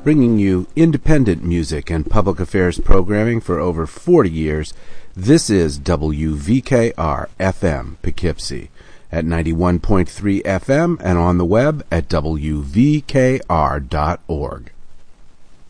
Bringing you independent music and public affairs programming for over 40 years, this is WVKR-FM Poughkeepsie at 91.3 FM and on the web at wvkr.org.